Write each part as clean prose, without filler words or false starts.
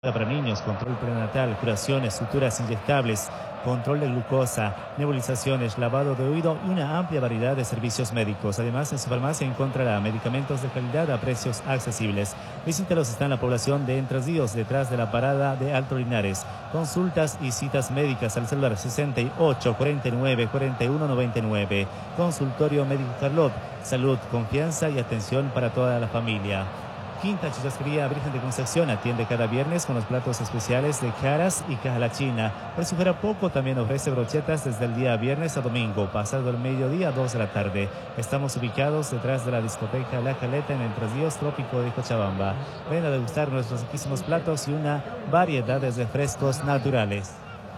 para niños, control prenatal, curaciones, suturas inyectables, control de glucosa, nebulizaciones, lavado de oído y una amplia variedad de servicios médicos. Además, en su farmacia encontrará medicamentos de calidad a precios accesibles. Visítalos, está en la población de Entre Ríos, detrás de la parada de Alto Linares. Consultas y citas médicas al celular 68 49 41 99. Consultorio Médico Carlot. Salud, confianza y atención para toda la familia. Quinta Churrasquería Virgen de Concepción atiende cada viernes con los platos especiales de caras y caja la china. Por si fuera poco, también ofrece brochetas desde el día viernes a domingo, pasado el mediodía a 2 de la tarde. Estamos ubicados detrás de la discoteca La Caleta en Entre Ríos, Trópico de Cochabamba. Ven a degustar nuestros riquísimos platos y una variedad de refrescos naturales.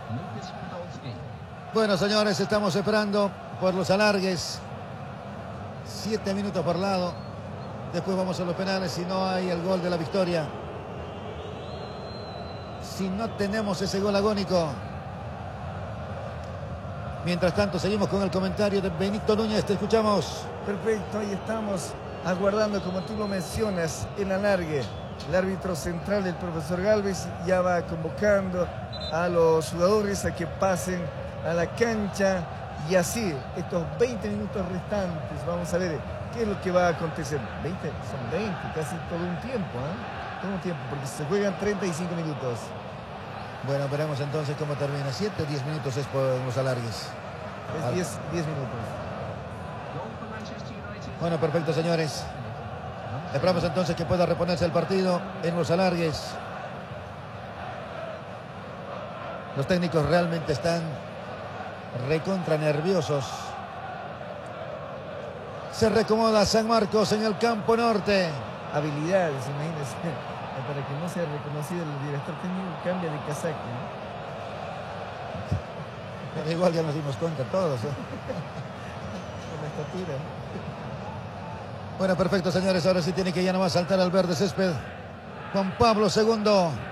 Bueno, señores, estamos esperando por los alargues. 7 minutos por lado. Después vamos a los penales si no hay el gol de la victoria. Si no tenemos ese gol agónico. Mientras tanto, seguimos con el comentario de Benito Núñez. Te escuchamos. Perfecto, ahí estamos aguardando, como tú lo mencionas, el alargue. El árbitro central, el profesor Galvez, ya va convocando a los jugadores a que pasen a la cancha. Y así, estos 20 minutos restantes, vamos a ver qué es lo que va a acontecer. 20, son 20, casi todo un tiempo, ¿eh? Todo un tiempo, porque se juegan 35 minutos. Bueno, veremos entonces cómo termina. 7 o 10 minutos es por los alargues. Es 10 minutos. Bueno, perfecto, señores. Esperamos entonces que pueda reponerse el partido en los alargues. Los técnicos realmente están recontra nerviosos. Se reacomoda San Marcos en el campo norte. Habilidades, imagínense. Para que no sea reconocido el director técnico, cambia de casaca, ¿no? Igual ya nos dimos cuenta todos, ¿eh? Con la estatura. Bueno, perfecto, señores. Ahora sí tiene que ya nomás saltar al verde césped Juan Pablo II.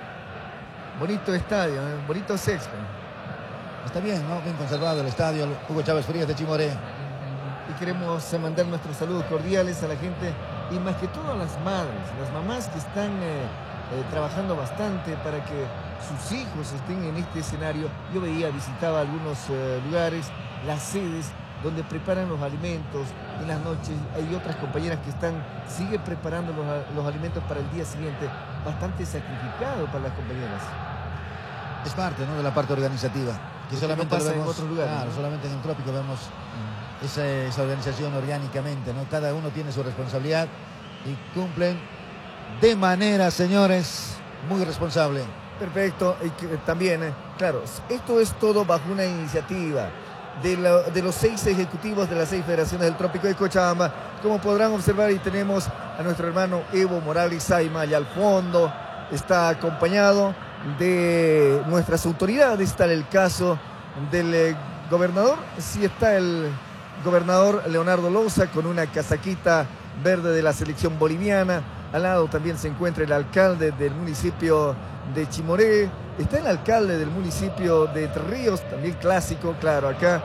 Bonito estadio, ¿eh? Bonito césped. Está bien, ¿no? Bien conservado el estadio Hugo Chávez Frías de Chimoré. Y queremos mandar nuestros saludos cordiales a la gente y más que todo a las madres, las mamás que están trabajando bastante para que sus hijos estén en este escenario. Yo visitaba algunos lugares, las sedes donde preparan los alimentos en las noches. Hay otras compañeras que siguen preparando los alimentos para el día siguiente. Bastante sacrificado para las compañeras. Es parte, ¿no?, de la parte organizativa. Que solamente no pasa lo vemos en otros lugares. Claro, ¿no? Solamente en el trópico vemos esa organización orgánicamente, ¿no? Cada uno tiene su responsabilidad y cumplen de manera, señores, muy responsable. Perfecto. Y también, claro, esto es todo bajo una iniciativa de los 6 ejecutivos de las 6 federaciones del Trópico de Cochabamba. Como podrán observar, y tenemos a nuestro hermano Evo Morales Saima allá al fondo. Está acompañado de nuestras autoridades. Está el caso del gobernador. Sí, está el gobernador Leonardo Lousa con una casaquita verde de la selección boliviana. Al lado también se encuentra el alcalde del municipio de Chimoré. Está el alcalde del municipio de Entre Ríos, también clásico, claro, acá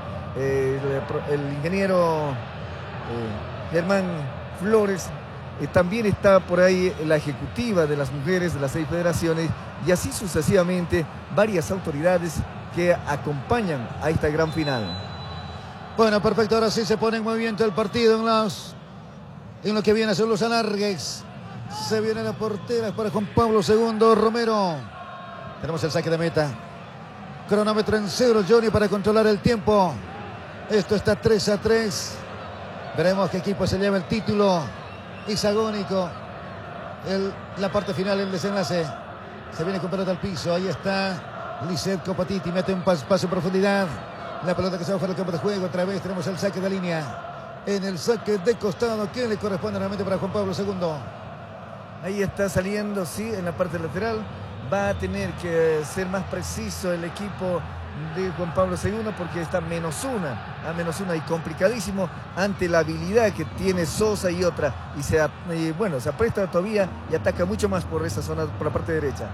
el ingeniero Germán Flores. También está por ahí la ejecutiva de las mujeres de las 6 federaciones y así sucesivamente varias autoridades que acompañan a esta gran final. Bueno, perfecto, ahora sí se pone en movimiento el partido en lo que viene a ser los alargues. Se viene la portera para Juan Pablo II, Romero. Tenemos el saque de meta. Cronómetro en 0, Johnny, para controlar el tiempo. Esto está 3-3. Veremos qué equipo se lleva el título. Es agónico. La parte final, el desenlace. Se viene con pelota al piso. Ahí está Lisset Copatiti. Mete un paso en profundidad. La pelota que se va fuera del campo de juego. Otra vez tenemos el saque de línea. En el saque de costado, ¿quién le corresponde realmente para Juan Pablo II? Ahí está saliendo, sí, en la parte lateral. Va a tener que ser más preciso el equipo de Juan Pablo II porque está a menos una y complicadísimo ante la habilidad que tiene Sosa y otra. Y se apresta todavía y ataca mucho más por esa zona, por la parte derecha.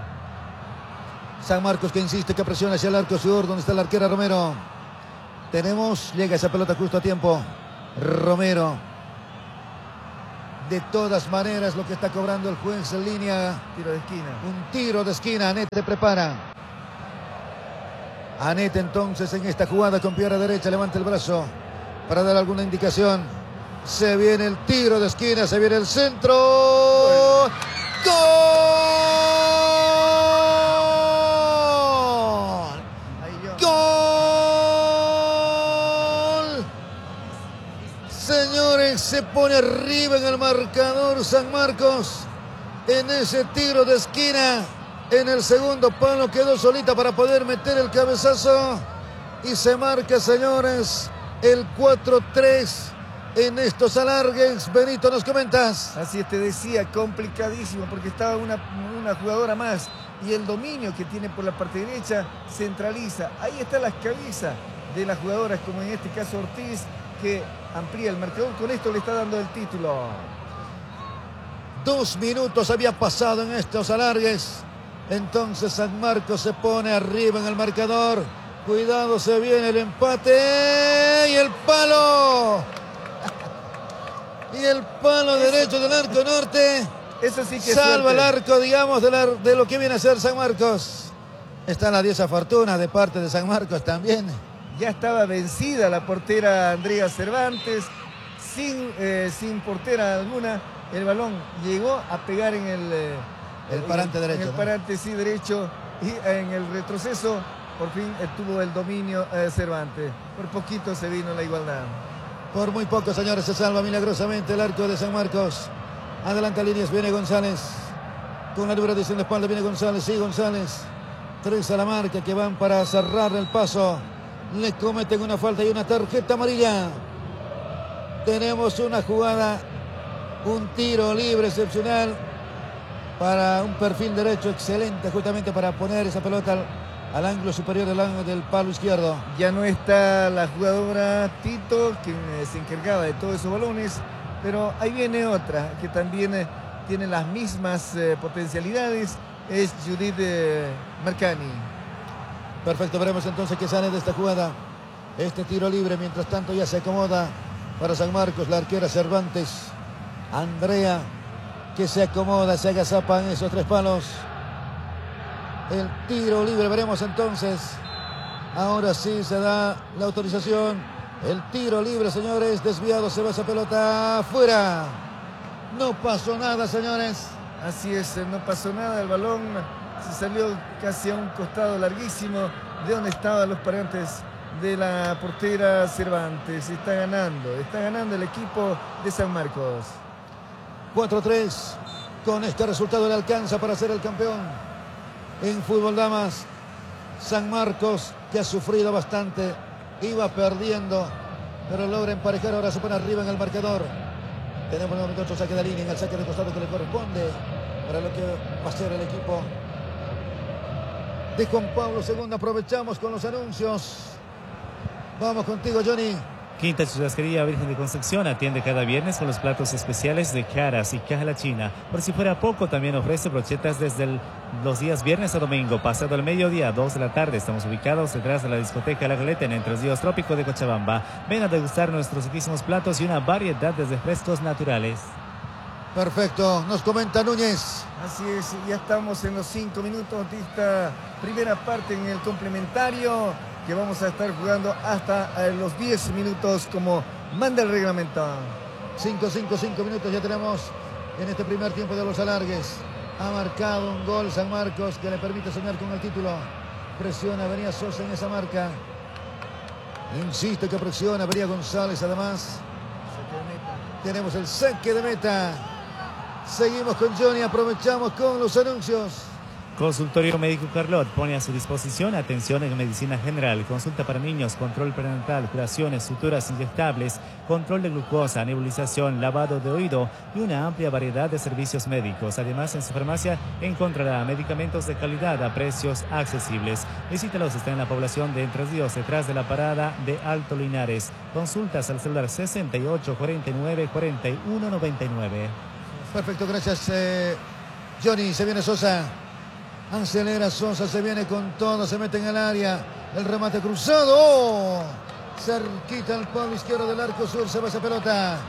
San Marcos que insiste, que presiona hacia el arco sur, donde está la arquera Romero. Llega esa pelota justo a tiempo. Romero. De todas maneras, lo que está cobrando el juez en línea. Tiro de esquina. Un tiro de esquina. Anete prepara. Anete entonces en esta jugada con pierna derecha. Levanta el brazo para dar alguna indicación. Se viene el tiro de esquina. Se viene el centro. ¡Gol! ¡Gol! Señores, se pone arriba en el marcador San Marcos en ese tiro de esquina. En el segundo palo quedó solita para poder meter el cabezazo y se marca, señores, el 4-3 en estos alargues. Benito, ¿nos comentas? Así es, te decía, complicadísimo porque estaba una jugadora más y el dominio que tiene por la parte derecha centraliza. Ahí están las cabezas de las jugadoras, como en este caso Ortiz, que amplía el marcador. Con esto le está dando el título. 2 minutos había pasado en estos alargues. Entonces San Marcos se pone arriba en el marcador. Cuidado, se viene el empate. Y el palo. Y el palo derecho del arco norte. Eso sí que salva suerte. el arco, digamos, de lo que viene a ser San Marcos. Está la diosa fortuna de parte de San Marcos también. Ya estaba vencida la portera Andrea Cervantes. Sin portera alguna. El balón llegó a pegar en el parante derecho. En el parante, sí, derecho. Y en el retroceso, por fin tuvo el dominio Cervantes. Por poquito se vino la igualdad. Por muy poco, señores, se salva milagrosamente el arco de San Marcos. Adelanta líneas, viene González. Con la número 10 en la espalda viene González. Sí, González. 3 a la marca que van para cerrar el paso. Le cometen una falta y una tarjeta amarilla. Tenemos una jugada, un tiro libre excepcional para un perfil derecho excelente, justamente para poner esa pelota al ángulo superior del palo izquierdo. Ya no está la jugadora Tito, quien se encargaba de todos esos balones, pero ahí viene otra que también tiene las mismas potencialidades, es Judith Marcani. Perfecto, veremos entonces qué sale de esta jugada. Este tiro libre, mientras tanto ya se acomoda para San Marcos la arquera Cervantes. Andrea, que se acomoda, se agazapa en esos 3 palos. El tiro libre, veremos entonces. Ahora sí se da la autorización. El tiro libre, señores, desviado, se va esa pelota afuera. No pasó nada, señores. Así es, no pasó nada, el balón se salió casi a un costado larguísimo de donde estaban los parantes de la portera Cervantes. Está ganando el equipo de San Marcos. 4-3. Con este resultado le alcanza para ser el campeón en fútbol damas. San Marcos, que ha sufrido bastante, iba perdiendo, pero logra emparejar. Ahora se pone arriba en el marcador. Tenemos nuevamente otro saque de línea en el saque de costado que le corresponde para lo que va a ser el equipo de Juan Pablo II. Aprovechamos con los anuncios. Vamos contigo, Johnny. Quinta Churrasquería Virgen de Concepción atiende cada viernes con los platos especiales de caras y caja la china. Por si fuera poco, también ofrece brochetas desde los días viernes a domingo, pasado el mediodía, 2 de la tarde. Estamos ubicados detrás de la discoteca La Galeta en Entre Ríos Trópico de Cochabamba. Ven a degustar nuestros riquísimos platos y una variedad de refrescos naturales. Perfecto, nos comenta Núñez. Así es, ya estamos en los 5 minutos de esta primera parte en el complementario, que vamos a estar jugando hasta los 10 minutos como manda el reglamento. 5 minutos ya tenemos en este primer tiempo de los alargues. Ha marcado un gol San Marcos que le permite soñar con el título. Presiona, venía Sosa en esa marca. Insiste que presiona, venía González además. Tenemos el saque de meta. Seguimos con Johnny, aprovechamos con los anuncios. Consultorio Médico Carlot pone a su disposición atención en medicina general, consulta para niños, control prenatal, curaciones, suturas inyectables, control de glucosa, nebulización, lavado de oído y una amplia variedad de servicios médicos. Además, en su farmacia encontrará medicamentos de calidad a precios accesibles. Visítalos, está en la población de Entre Ríos, detrás de la parada de Alto Linares. Consultas al celular 68 49 41 99. Perfecto, gracias Johnny. Se viene Sosa. Acelera Sosa, se viene con todo, se mete en el área. El remate cruzado. ¡Oh! Cerquita al palo izquierdo del arco sur, se va esa pelota.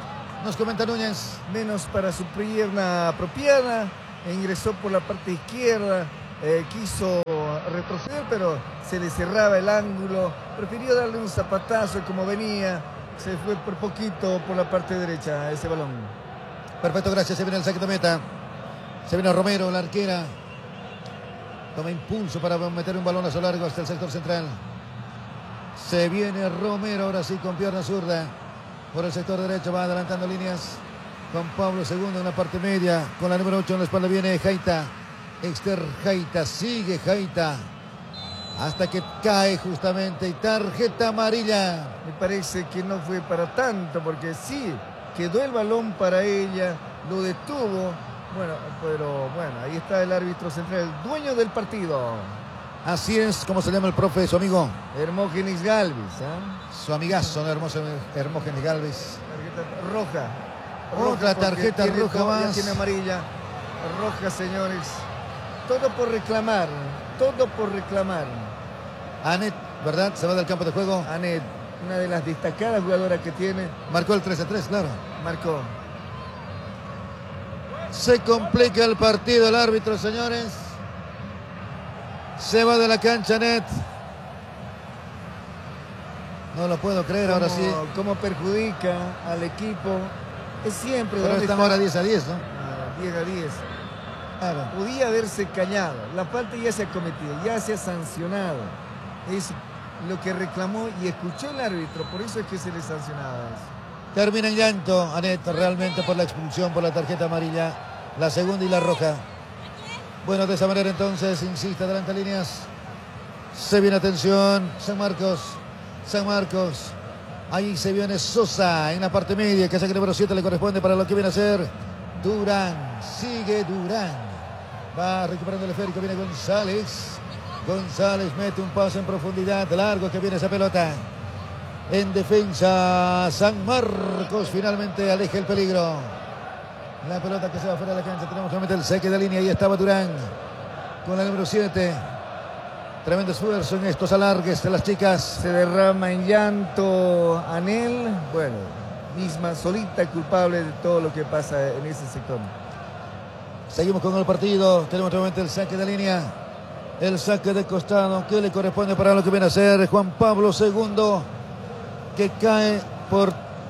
Nos comenta Núñez. Menos para su pierna apropiada. Ingresó por la parte izquierda. Quiso retroceder, pero se le cerraba el ángulo. Prefirió darle un zapatazo y como venía, se fue por poquito por la parte derecha ese balón. Perfecto, gracias. Se viene el saque de meta. Se viene Romero, la arquera. Toma impulso para meter un balonazo largo hasta el sector central. Se viene Romero, ahora sí con pierna zurda. Por el sector derecho va adelantando líneas. Juan Pablo segundo en la parte media. Con la número 8 en la espalda viene Jaita. Exter Jaita, sigue Jaita. Hasta que cae justamente y tarjeta amarilla. Me parece que no fue para tanto, porque sí, quedó el balón para ella, lo detuvo. Bueno, pero bueno, ahí está el árbitro central, el dueño del partido. Así es como se llama el profe, su amigo. Hermógenes Galvis. ¿Eh? Su amigazo, ¿no? Hermógenes Galvis. Tarjeta roja. Otra tarjeta roja más. Ya tiene amarilla. Roja, señores. Todo por reclamar. Todo por reclamar. Anet, ¿verdad? Se va del campo de juego. Anet, una de las destacadas jugadoras que tiene. Marcó el 3-3, claro. Marcó. Se complica el partido el árbitro, señores. Se va de la cancha Anet. No lo puedo creer, ahora sí. Cómo perjudica al equipo. Es siempre. Pero estamos ahora 10-10, ¿no? 10-10. Claro. Podía haberse cañado. La falta ya se ha cometido, ya se ha sancionado. Es lo que reclamó y escuchó el árbitro. Por eso es que se le sancionaba eso. Termina en llanto Anet realmente por la expulsión, por la tarjeta amarilla. La segunda y la roja. Bueno, de esa manera entonces, insiste, adelante líneas. Se viene atención. San Marcos. Ahí se viene Sosa en la parte media, que es el número 7 le corresponde para lo que viene a ser Durán. Sigue Durán. Va recuperando el esférico, viene González. González mete un pase en profundidad, largo que viene esa pelota. En defensa, San Marcos finalmente aleja el peligro. La pelota que se va fuera de la cancha. Tenemos nuevamente el saque de línea. Ahí estaba Durán con la número 7. Tremendo esfuerzo en estos alargues de las chicas. Se derrama en llanto Anel. Bueno, misma solita culpable de todo lo que pasa en ese sector. Seguimos con el partido. Tenemos nuevamente el saque de línea. El saque de costado que le corresponde para lo que viene a ser Juan Pablo II. Que cae por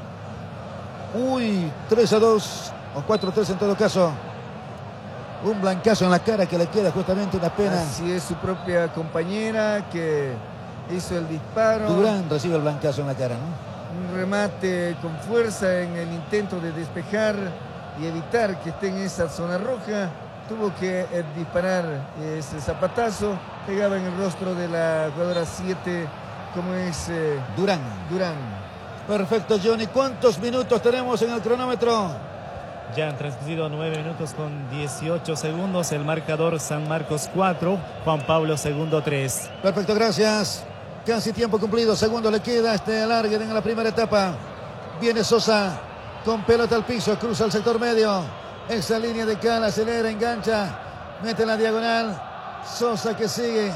3-2 o 4-3 en todo caso. Un blancazo en la cara que le queda justamente, una pena. Así es, su propia compañera que hizo el disparo. Durán recibe el blancazo en la cara, ¿no? Un remate con fuerza en el intento de despejar y evitar que esté en esa zona roja. Tuvo que disparar ese zapatazo. Pegaba en el rostro de la jugadora 7, como es Durán. Perfecto, Johnny. ¿Cuántos minutos tenemos en el cronómetro? Ya han transcurrido 9 minutos con 18 segundos. El marcador San Marcos 4, Juan Pablo II 3. Perfecto, gracias. Casi tiempo cumplido. Segundo le queda este alargue en la primera etapa. Viene Sosa con pelota al piso. Cruza el sector medio. Esa línea de Cala, acelera, engancha. Mete en la diagonal. Sosa que sigue.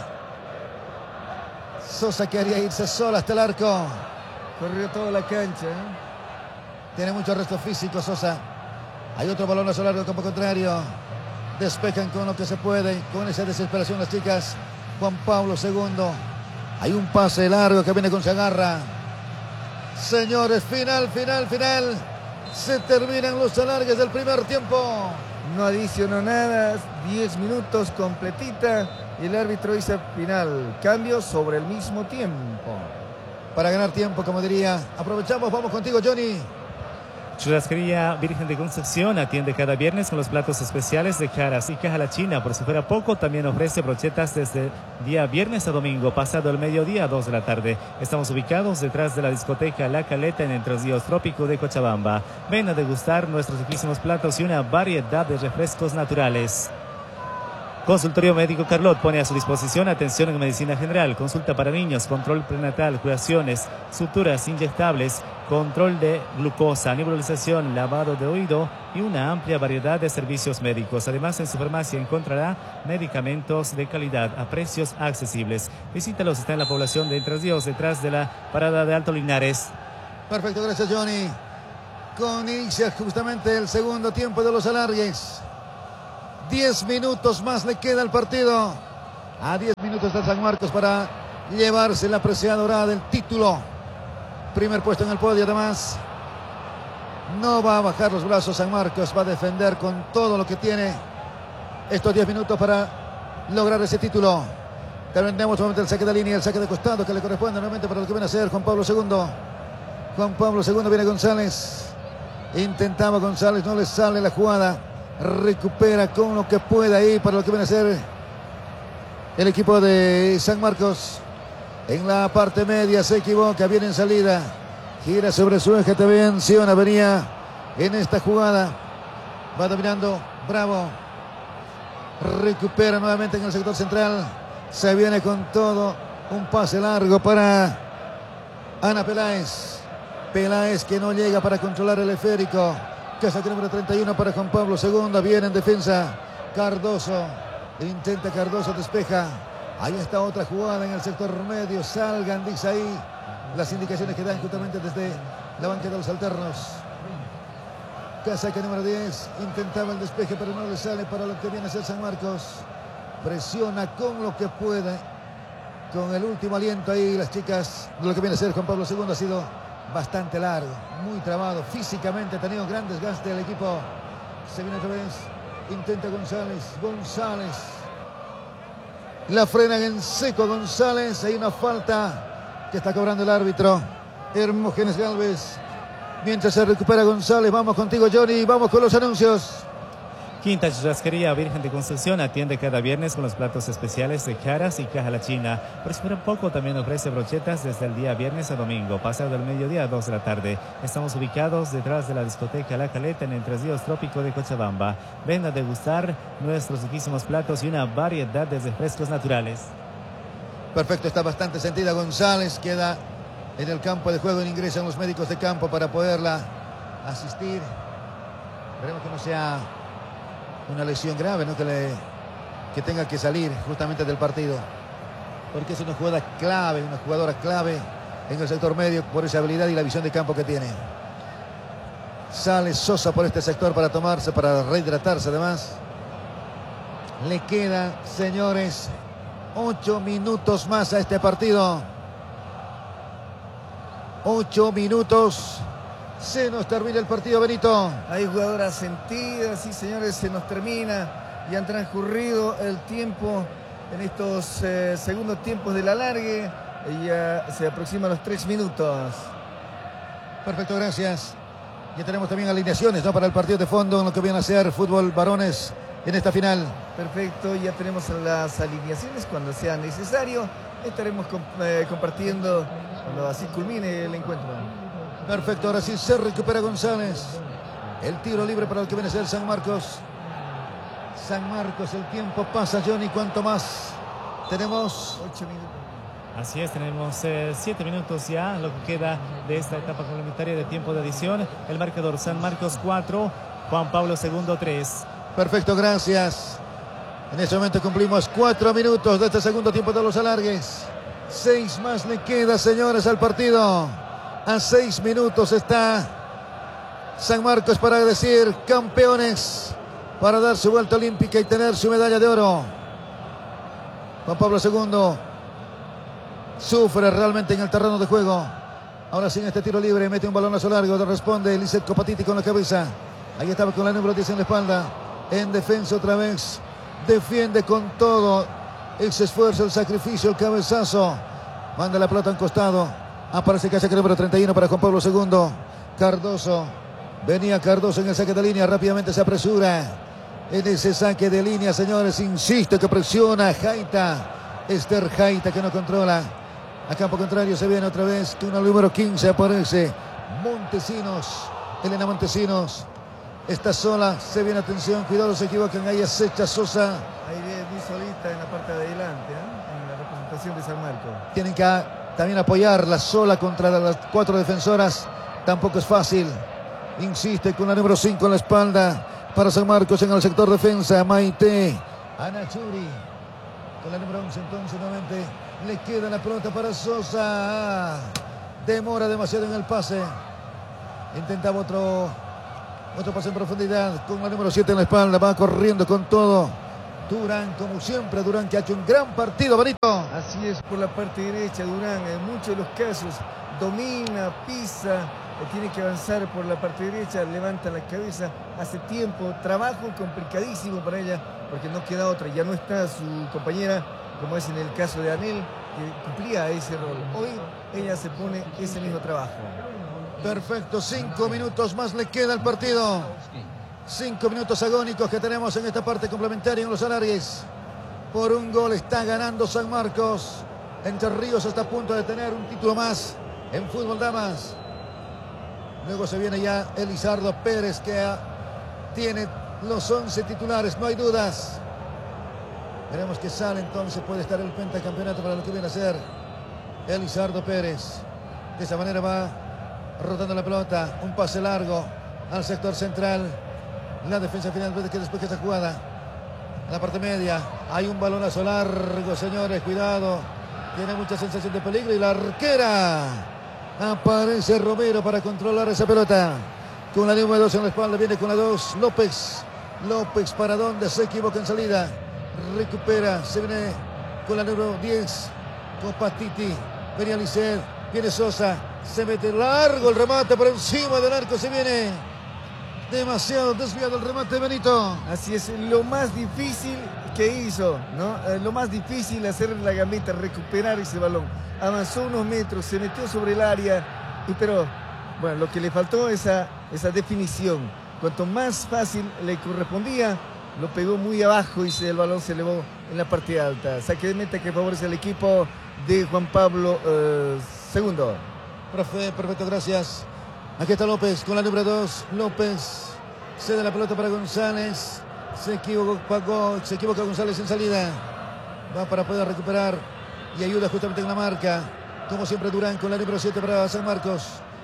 Sosa quería irse sola hasta el arco. Corrió toda la cancha. Tiene mucho resto físico Sosa. Hay otro balonazo largo, campo contrario. Despejan con lo que se puede. Con esa desesperación las chicas. Juan Pablo II. Hay un pase largo que viene con Zagarra. Señores, final. Se terminan los alargues del primer tiempo. No adicionó nada. 10 minutos completita. Y el árbitro dice final. Cambio sobre el mismo tiempo. Para ganar tiempo, como diría. Aprovechamos, vamos contigo, Johnny. Churrasquería Virgen de Concepción atiende cada viernes con los platos especiales de Caras y Caja La China. Por si fuera poco, también ofrece brochetas desde día viernes a domingo, pasado el mediodía a 2 de la tarde. Estamos ubicados detrás de la discoteca La Caleta en Entre Ríos Trópico de Cochabamba. Ven a degustar nuestros riquísimos platos y una variedad de refrescos naturales. Consultorio Médico Carlot pone a su disposición atención en medicina general, consulta para niños, control prenatal, curaciones, suturas inyectables, control de glucosa, nebulización, lavado de oído y una amplia variedad de servicios médicos. Además, en su farmacia encontrará medicamentos de calidad a precios accesibles. Visítalos, está en la población de Entre Ríos, detrás de la parada de Alto Linares. Perfecto, gracias, Johnny. con inicia justamente el segundo tiempo de los alargues. 10 minutos más le queda al partido. A 10 minutos está San Marcos para llevarse la presea dorada del título. Primer puesto en el podio, además. No va a bajar los brazos San Marcos, va a defender con todo lo que tiene estos 10 minutos para lograr ese título. También tenemos nuevamente el saque de línea, el saque de costado que le corresponde nuevamente para lo que viene a ser Juan Pablo II. Juan Pablo II, viene González. Intentaba González, no le sale la jugada. Recupera con lo que pueda ahí para lo que viene a ser el equipo de San Marcos. En la parte media se equivoca, viene en salida. Gira sobre su eje, también Siona venía en esta jugada. Va dominando Bravo. Recupera nuevamente en el sector central. Se viene con todo. Un pase largo para Ana Peláez. Peláez que no llega para controlar el esférico. Casaque número 31 para Juan Pablo II. Viene en defensa Cardoso. Intenta Cardoso, despeja. Ahí está otra jugada en el sector medio. Salgan, dice ahí las indicaciones que dan justamente desde la banca de los alternos. Casaque número 10. Intentaba el despeje, pero no le sale para lo que viene a ser San Marcos. Presiona con lo que puede. Con el último aliento ahí las chicas de lo que viene a ser Juan Pablo II ha sido bastante largo, muy trabado. Físicamente ha tenido gran desgaste el equipo. Se viene otra vez. Intenta González. González. La frenan en seco González. Hay una falta que está cobrando el árbitro Hermógenes Galvez. Mientras se recupera González, vamos contigo, Johnny. Vamos con los anuncios. Quinta Churrasquería Virgen de Concepción atiende cada viernes con los platos especiales de caras y caja la china. Por si fuera poco, también ofrece brochetas desde el día viernes a domingo, pasado del mediodía a 2 de la tarde. Estamos ubicados detrás de la discoteca La Caleta en el Tres Ríos Trópico de Cochabamba. Ven a degustar nuestros riquísimos platos y una variedad de refrescos naturales. Perfecto, está bastante sentida González. Queda en el campo de juego. Ingresan los médicos de campo para poderla asistir. Esperemos que no sea una lesión grave, ¿no? Que tenga que salir justamente del partido. Porque es una jugada clave, una jugadora clave en el sector medio por esa habilidad y la visión de campo que tiene. Sale Sosa por este sector para tomarse, para rehidratarse además. Le queda, señores, 8 minutos más a este partido. 8 minutos. Se nos termina el partido, Benito. Hay jugadoras sentidas, sí señores, se nos termina. Y han transcurrido el tiempo en estos segundos tiempos del alargue. Y ya se aproximan los 3 minutos. Perfecto, gracias. Ya tenemos también alineaciones, ¿no?, para el partido de fondo en lo que viene a ser fútbol varones en esta final. Perfecto, ya tenemos las alineaciones cuando sea necesario. Estaremos compartiendo cuando así culmine el encuentro. Perfecto, ahora sí se recupera González. El tiro libre para el que viene a ser San Marcos. San Marcos, el tiempo pasa, Johnny. ¿Cuánto más? Tenemos 8 minutos. Así es, tenemos 7 minutos ya, lo que queda de esta etapa complementaria de tiempo de adición. El marcador: San Marcos 4, Juan Pablo II 3. Perfecto, gracias. En este momento cumplimos 4 minutos de este segundo tiempo de los alargues. 6 más le queda, señores, al partido. A 6 minutos está San Marcos para decir campeones, para dar su vuelta olímpica y tener su medalla de oro. Juan Pablo II sufre realmente en el terreno de juego. Ahora sí, en este tiro libre mete un balonazo largo, responde Lizeth Copatiti con la cabeza. Ahí estaba con la número 10 en la espalda. En defensa otra vez. Defiende con todo ese esfuerzo, el sacrificio, el cabezazo. Manda la pelota a un costado. Aparece Casaque número 31 para Juan Pablo II. Cardoso. Venía Cardoso en el saque de línea. Rápidamente se apresura en ese saque de línea, señores. Insiste que presiona Jaita. Esther Jaita, que no controla. A campo contrario se viene otra vez. Con el número 15 aparece Montesinos. Elena Montesinos. Está sola. Se viene, atención. Cuidado, se equivocan. Ahí acecha Sosa. Ahí viene muy solita en la parte de adelante, en la representación de San Marcos. Tienen que también apoyarla sola contra las 4 defensoras. Tampoco es fácil. Insiste con la número 5 en la espalda para San Marcos en el sector defensa. Maite Anachuri con la número 11. Entonces nuevamente le queda la pelota para Sosa. Demora demasiado en el pase. Intentaba otro pase en profundidad con la número 7 en la espalda. Va corriendo con todo. Durán, como siempre, Durán, que ha hecho un gran partido, Benito. Así es, por la parte derecha, Durán en muchos de los casos domina, pisa, tiene que avanzar por la parte derecha, levanta la cabeza, hace tiempo, trabajo complicadísimo para ella, porque no queda otra, ya no está su compañera, como es en el caso de Anel, que cumplía ese rol. Hoy ella se pone ese mismo trabajo. Perfecto, 5 minutos más le queda al partido. 5 minutos agónicos que tenemos en esta parte complementaria en los alargues. Por un gol está ganando San Marcos. Entre Ríos está a punto de tener un título más en fútbol damas. Luego se viene ya Elizardo Pérez, que tiene los 11 titulares, no hay dudas. Veremos que sale entonces, puede estar el pentacampeonato para lo que viene a ser Elizardo Pérez. De esa manera va rotando la pelota, un pase largo al sector central. La defensa final que después de esta jugada, en la parte media, hay un balonazo largo, señores, cuidado. Tiene mucha sensación de peligro y la arquera. Aparece Romero para controlar esa pelota. Con la número 2 en la espalda, viene con la 2 López. López para donde se equivoca en salida. Recupera, se viene con la número 10. Con Patiti, venía Lisset, viene Sosa. Se mete largo el remate por encima del arco, se viene. Demasiado desviado el remate, Benito. Así es, lo más difícil que hizo, ¿no? Lo más difícil hacer la gambeta, recuperar ese balón. Avanzó unos metros, se metió sobre el área, pero bueno, lo que le faltó es esa definición. Cuanto más fácil le correspondía, lo pegó muy abajo y el balón se elevó en la parte alta. Saque de meta que favorece al equipo de Juan Pablo II. Profe, perfecto, gracias. Aquí está López con la número 2. López cede la pelota para González. Se equivoca González en salida. Va para poder recuperar y ayuda justamente en la marca. Como siempre Durán con la número 7 para San Marcos.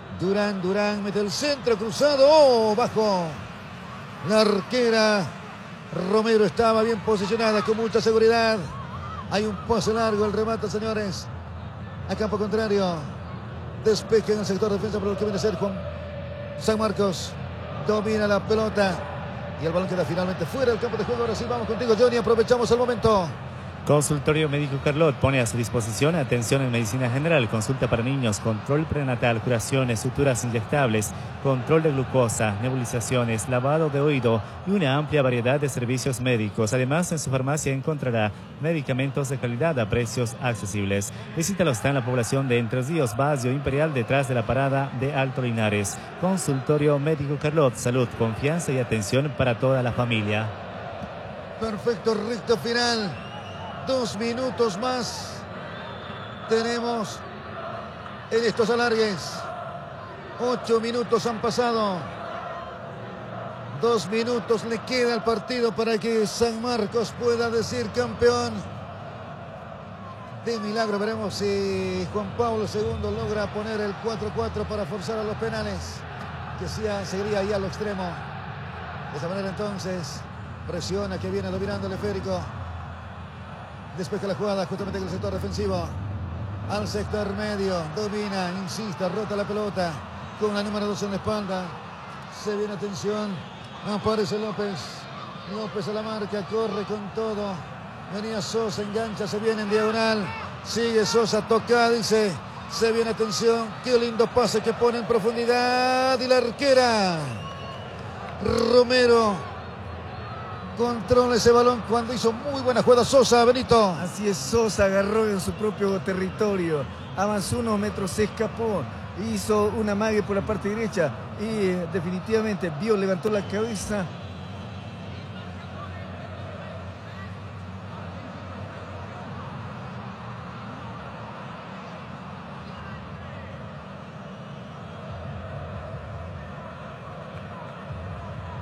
Durán mete el centro cruzado. ¡Oh! Bajo. La arquera Romero estaba bien posicionada con mucha seguridad. Hay un pase largo, el remate, señores. A campo contrario. Despeje en el sector de defensa por lo que viene a ser Juan San Marcos. Domina la pelota y el balón queda finalmente fuera del campo de juego. Ahora sí, vamos contigo, Johnny. Aprovechamos el momento. Consultorio Médico Carlot pone a su disposición atención en medicina general, consulta para niños, control prenatal, curaciones, suturas inyectables, control de glucosa, nebulizaciones, lavado de oído y una amplia variedad de servicios médicos. Además, en su farmacia encontrará medicamentos de calidad a precios accesibles. Visítalo, está en la población de Entre Ríos, Barrio Imperial, detrás de la parada de Alto Linares. Consultorio Médico Carlot, salud, confianza y atención para toda la familia. Perfecto, recto final. 2 minutos más tenemos en estos alargues. 8 minutos han pasado. 2 minutos le queda al partido para que San Marcos pueda decir campeón. De milagro veremos si Juan Pablo II logra poner el 4-4 para forzar a los penales, que seguiría ahí a lo extremo. De esa manera entonces presiona, que viene dominando el esférico. Despeja la jugada justamente en el sector defensivo. Al sector medio. Domina, insiste, rota la pelota. Con la número 2 en la espalda. Se viene atención. Aparece López. López a la marca. Corre con todo. Venía Sosa, engancha, se viene en diagonal. Sigue Sosa, toca, dice. Se viene atención. Qué lindo pase que pone en profundidad. Y la arquera Romero controla ese balón cuando hizo muy buena jugada Sosa, Benito. Así es, Sosa agarró en su propio territorio, avanzó unos metros, se escapó, hizo una mague por la parte derecha y definitivamente levantó la cabeza